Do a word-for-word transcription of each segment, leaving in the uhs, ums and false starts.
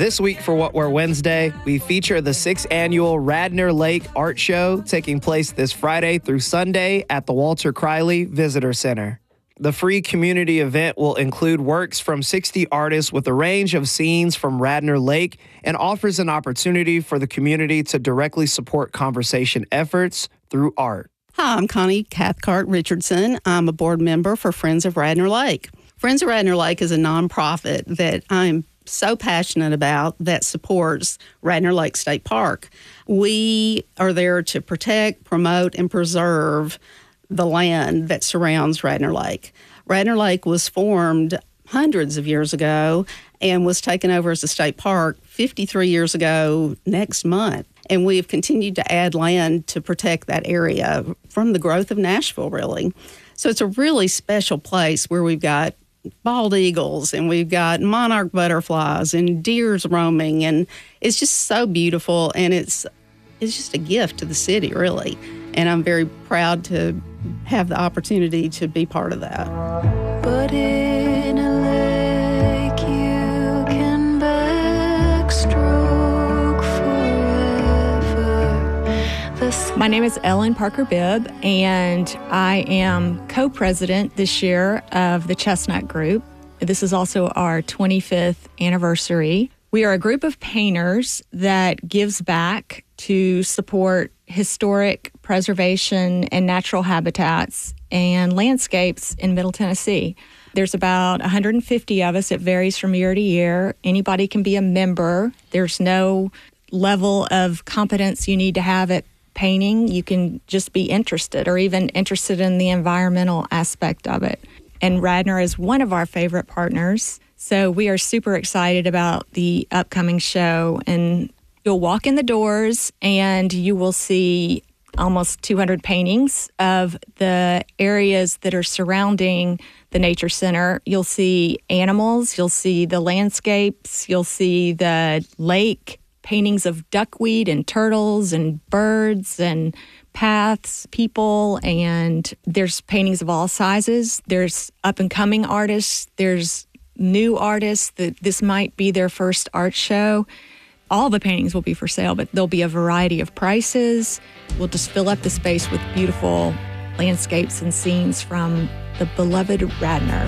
This week for What We're Wednesday, we feature the sixth annual Radnor Lake Art Show taking place this Friday through Sunday at the Walter Criley Visitor Center. The free community event will include works from sixty artists with a range of scenes from Radnor Lake and offers an opportunity for the community to directly support conservation efforts through art. Hi, I'm Connie Cathcart Richardson. I'm a board member for Friends of Radnor Lake. Friends of Radnor Lake is a nonprofit that I'm so passionate about that supports Radnor Lake State Park. We are there to protect, promote, and preserve the land that surrounds Radnor Lake. Radnor Lake was formed hundreds of years ago and was taken over as a state park fifty-three years ago next month. And we have continued to add land to protect that area from the growth of Nashville, really. So it's a really special place where we've got bald eagles and we've got monarch butterflies and deers roaming, and it's just so beautiful, and it's it's just a gift to the city, really. And I'm very proud to have the opportunity to be part of that. But in a lake you can backstroke forever. The My name is Ellen Parker Bibb, and I am co-president this year of the Chestnut Group. This is also our twenty-fifth anniversary. We are a group of painters that gives back to support historic preservation and natural habitats and landscapes in Middle Tennessee. There's about one hundred fifty of us. It varies from year to year. Anybody can be a member. There's no level of competence you need to have at painting. You can just be interested, or even interested in the environmental aspect of it. And Radnor is one of our favorite partners. So we are super excited about the upcoming show. And you'll walk in the doors and you will see almost two hundred paintings of the areas that are surrounding the Nature Center. You'll see animals, you'll see the landscapes, you'll see the lake, paintings of duckweed and turtles and birds and paths, people, and there's paintings of all sizes. There's up-and-coming artists. There's new artists that this might be their first art show. All the paintings will be for sale, but there'll be a variety of prices. We'll just fill up the space with beautiful landscapes and scenes from the beloved Radnor.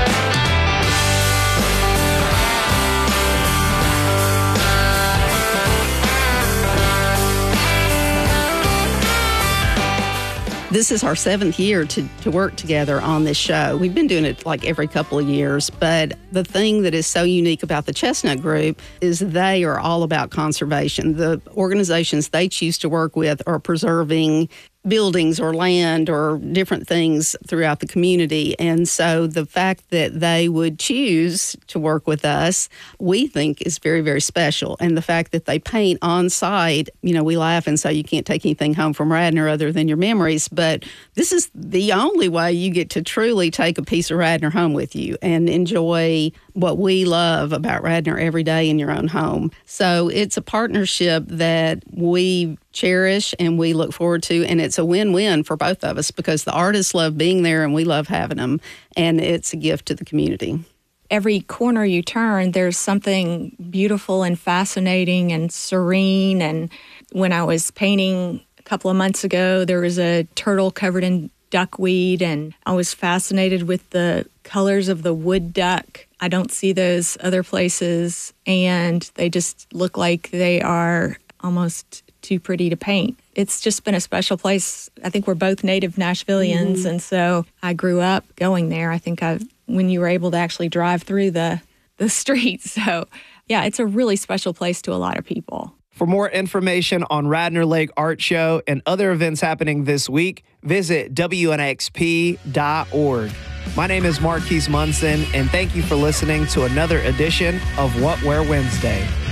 This is our seventh year to, to work together on this show. We've been doing it like every couple of years, but the thing that is so unique about the Chestnut Group is they are all about conservation. The organizations they choose to work with are preserving buildings or land or different things throughout the community. And so the fact that they would choose to work with us, we think is very, very special. And the fact that they paint on site, you know, we laugh and say you can't take anything home from Radnor other than your memories, but this is the only way you get to truly take a piece of Radnor home with you and enjoy what we love about Radnor every day in your own home. So it's a partnership that we cherish and we look forward to, and it's a win-win for both of us because the artists love being there and we love having them, and it's a gift to the community. Every corner you turn, there's something beautiful and fascinating and serene. And when I was painting a couple of months ago, there was a turtle covered in duckweed, and I was fascinated with the colors of the wood duck. I don't see those other places, and they just look like they are almost too pretty to paint. It's just been a special place. I think we're both native Nashvillians, mm-hmm. and so I grew up going there. I think I when you were able to actually drive through the, the streets. So, yeah, it's a really special place to a lot of people. For more information on Radnor Lake Art Show and other events happening this week, visit W N X P dot org. My name is Marquise Munson, and thank you for listening to another edition of What We're Wednesday.